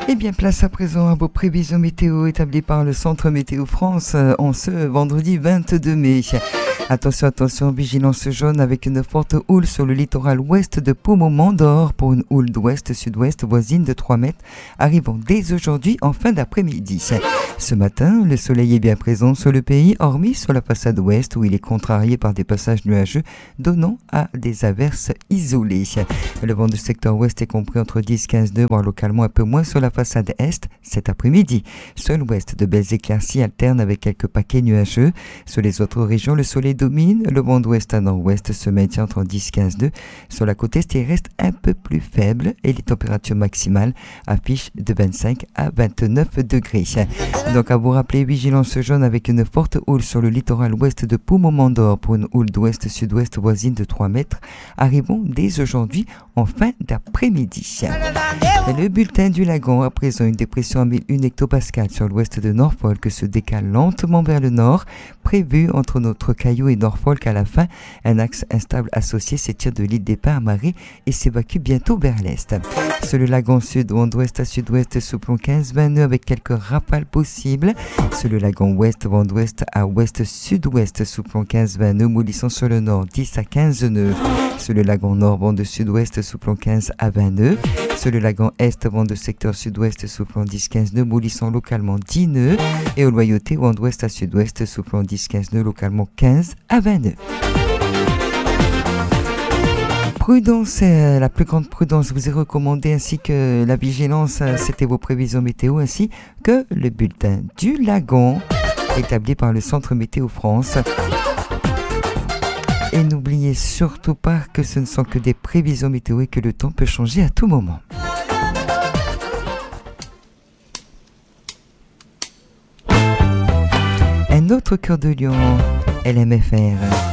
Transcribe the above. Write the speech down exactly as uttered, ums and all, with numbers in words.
Eh bien, place à présent à vos prévisions météo établies par le Centre Météo France euh, en ce vendredi vingt-deux mai. Attention, attention, vigilance jaune avec une forte houle sur le littoral ouest de Pau-Mont-Mandor pour une houle d'ouest-sud-ouest voisine de trois mètres, arrivant dès aujourd'hui en fin d'après-midi. Ce matin, le soleil est bien présent sur le pays, hormis sur la façade ouest où il est contrarié par des passages nuageux donnant à des averses isolées. Le vent du secteur ouest est compris entre dix et quinze nœuds, voire localement un peu moins sur la façade est cet après-midi. Sur l'ouest, de belles éclaircies alternent avec quelques paquets nuageux. Sur les autres régions, le soleil domine, le vent d'ouest à nord-ouest se maintient entre dix et quinze nœuds. Sur la côte est, il reste un peu plus faible et les températures maximales affichent de vingt-cinq à vingt-neuf degrés. Donc à vous rappeler, vigilance jaune avec une forte houle sur le littoral ouest de Pau-Mont-Mandor pour une houle d'ouest-sud-ouest voisine de trois mètres, arrivons dès aujourd'hui en fin d'après-midi. Le bulletin du lagon, à présent une dépression à mille un hectopascales sur l'ouest de Norfolk se décale lentement vers le nord, prévu entre notre caillou et Norfolk à la fin. Un axe instable associé s'étire de l'île des Pins à marée et s'évacue bientôt vers l'est. Sur le lagon sud, vent d'ouest à sud-ouest sous plomb quinze vingt nœuds avec quelques rafales possibles. Sur le lagon ouest, vent d'ouest à ouest-sud-ouest sous plomb quinze vingt nœuds, moulissant sur le nord dix à quinze nœuds. Sur le lagon nord, vent de sud-ouest sous plomb quinze à vingt nœuds. Sur le lagon est, vent de secteur sud-ouest soufflant dix à quinze nœuds, moulissant localement dix nœuds. Et au Loyauté, vent d'ouest à sud-ouest soufflant dix à quinze nœuds, localement quinze à vingt nœuds. Prudence, euh, la plus grande prudence vous est recommandée, ainsi que la vigilance, euh, c'était vos prévisions météo, ainsi que le bulletin du lagon établi par le Centre Météo France. Et n'oubliez surtout pas que ce ne sont que des prévisions météo et que le temps peut changer à tout moment. Un autre cœur de lion, L M F R.